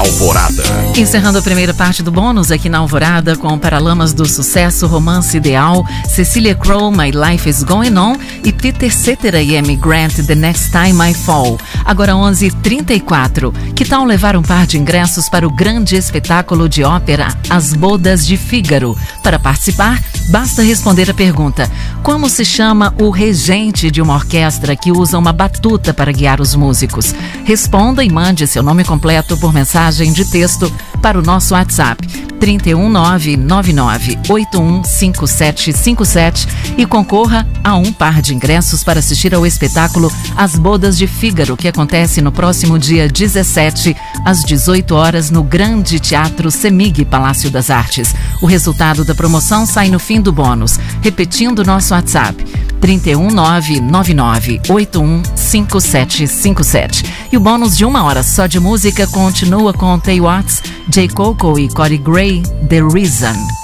Alvorada. Encerrando a primeira parte do bônus aqui na Alvorada com Paralamas do Sucesso, Romance Ideal, Cecilia Crow, My Life is Going On e Peter Cetera e Amy Grant, The Next Time I Fall. Agora 11h34. Que tal levar um par de ingressos para o grande espetáculo de ópera As Bodas de Fígaro? Para participar, basta responder a pergunta: como se chama o regente de uma orquestra que usa uma batuta para guiar os músicos? Responda e mande seu nome completo por mensagem de texto para o nosso WhatsApp 31999815757 e concorra a um par de ingressos para assistir ao espetáculo As Bodas de Fígaro, que acontece no próximo dia 17 às 18 horas no Grande Teatro Semig, Palácio das Artes. O resultado da promoção sai no fim do bônus. Repetindo nosso WhatsApp 31999815757. E o bônus de 1 hora só de música continua com Tay Watts, J. Coco e Corey Gray, The Reason.